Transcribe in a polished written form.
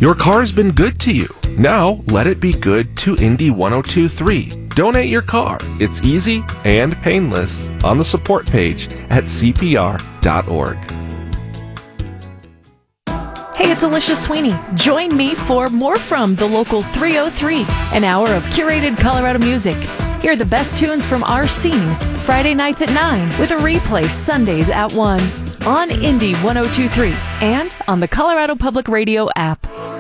Your car's been good to you. Now let it be good to Indy 102.3. Donate your car. It's easy and painless on the support page at CPR.org. Hey, it's Alicia Sweeney. Join me for More From the Local 303, an hour of curated Colorado music. Hear the best tunes from our scene, Friday nights at 9, with a replay Sundays at 1, on Indy 102.3 and on the Colorado Public Radio app.